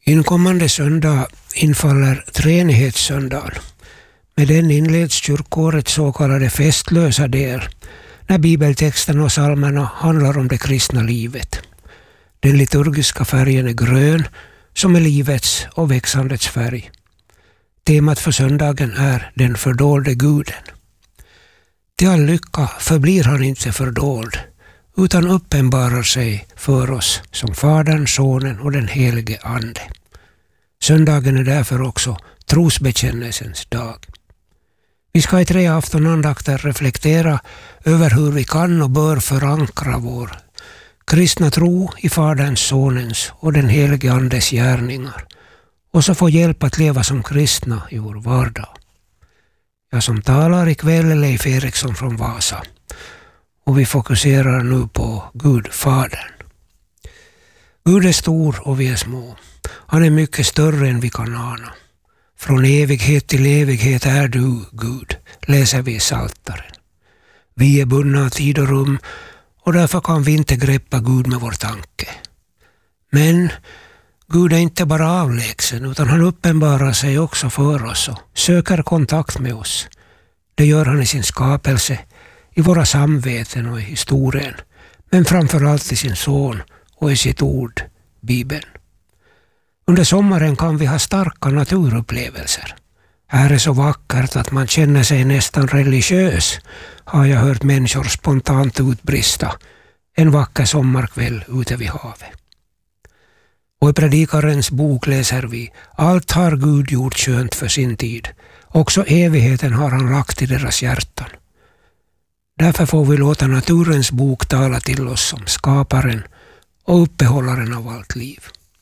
Inkommande söndag infaller treenighetssöndagen. Med den inleds kyrkårets så kallade festlösa del, när bibeltexten och psalmerna handlar om det kristna livet. Den liturgiska färgen är grön, som är livets och växandets färg. Temat för söndagen är den fördolde guden. Till all lycka förblir han inte fördold, utan uppenbarar sig för oss som Fadern, Sonen och den helige Ande. Söndagen är därför också trosbekännelsens dag. Vi ska i 3 aftonandakter reflektera över hur vi kan och bör förankra vår kristna tro i Faderns, Sonens och den helige Andes gärningar, och så få hjälp att leva som kristna i vår vardag. Jag som talar ikväll är Leif Eriksson från Vasa, och vi fokuserar nu på Gud, Fadern. Gud är stor och vi är små. Han är mycket större än vi kan ana. Från evighet till evighet är du, Gud, läser vi i Psaltaren. Vi är bundna av tid och rum, och därför kan vi inte greppa Gud med vår tanke. Men Gud är inte bara avlägsen, utan han uppenbarar sig också för oss och söker kontakt med oss. Det gör han i sin skapelse, i våra samveten och i historien, men framförallt i sin son och i sitt ord, Bibeln. Under sommaren kan vi ha starka naturupplevelser. Här är så vackert att man känner sig nästan religiös, har jag hört människor spontant utbrista en vacker sommarkväll ute vid havet. Och i Predikarens bok läser vi: allt har Gud gjort skönt för sin tid. Också evigheten har han lagt i deras hjärtan. Därför får vi låta naturens bok tala till oss som skaparen och uppehållaren av allt liv.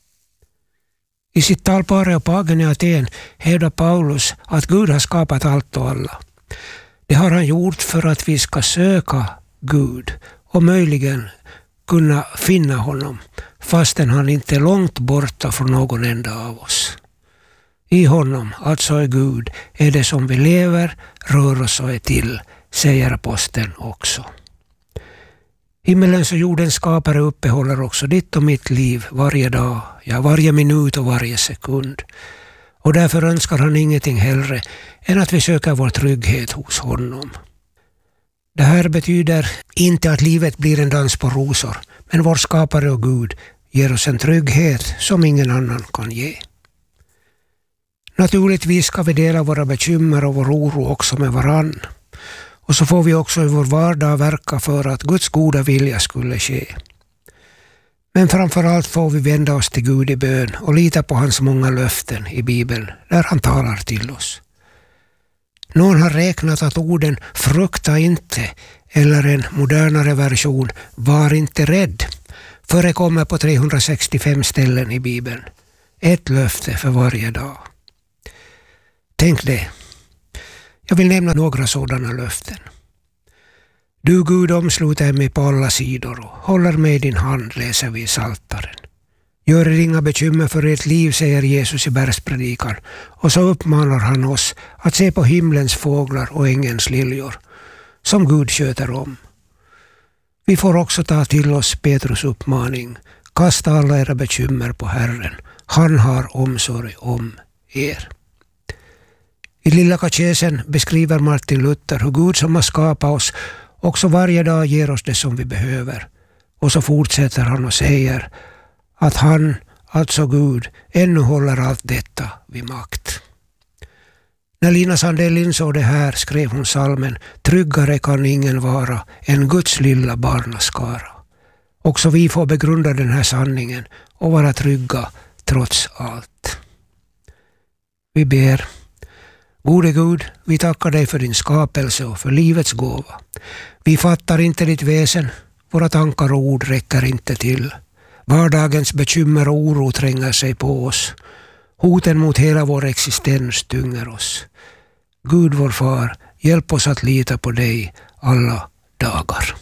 I sitt tal på Areopagen i Aten hävdar Paulus att Gud har skapat allt och alla. Det har han gjort för att vi ska söka Gud och möjligen kunna finna honom, fastän han inte är långt borta från någon enda av oss. I honom, alltså i Gud, är det som vi lever, rör oss och är till, säger aposteln också. Himmelens och jordens skapare uppehåller också ditt och mitt liv varje dag, ja varje minut och varje sekund. Och därför önskar han ingenting hellre än att vi söker vår trygghet hos honom. Det här betyder inte att livet blir en dans på rosor, men vår skapare och Gud ger oss en trygghet som ingen annan kan ge. Naturligtvis ska vi dela våra bekymmer och vår oro också med varann. Och så får vi också i vår vardag verka för att Guds goda vilja skulle ske. Men framförallt får vi vända oss till Gud i bön och lita på hans många löften i Bibeln där han talar till oss. Någon har räknat att orden frukta inte, eller en modernare version var inte rädd, förekommer på 365 ställen i Bibeln. Ett löfte för varje dag. Tänk det. Jag vill nämna några sådana löften. Du, Gud, omsluter mig på alla sidor och håller mig i din hand, läser vi i Psaltaren. Gör er inga bekymmer för ert liv, säger Jesus i bergspredikan, och så uppmanar han oss att se på himlens fåglar och ängens liljor, som Gud sköter om. Vi får också ta till oss Petrus uppmaning: kasta alla era bekymmer på Herren, han har omsorg om er. I Lilla katekesen beskriver Martin Luther hur Gud som har skapat oss också varje dag ger oss det som vi behöver. Och så fortsätter han och säger att han, alltså Gud, ännu håller allt detta vid makt. När Lina Sandell insåg det här skrev hon psalmen: tryggare kan ingen vara än Guds lilla barnaskara. Också vi får begrunda den här sanningen och vara trygga trots allt. Vi ber. Gode Gud, vi tackar dig för din skapelse och för livets gåva. Vi fattar inte ditt väsen, våra tankar och ord räcker inte till. Vardagens bekymmer och oro tränger sig på oss. Hoten mot hela vår existens tynger oss. Gud vår far, hjälp oss att lita på dig alla dagar.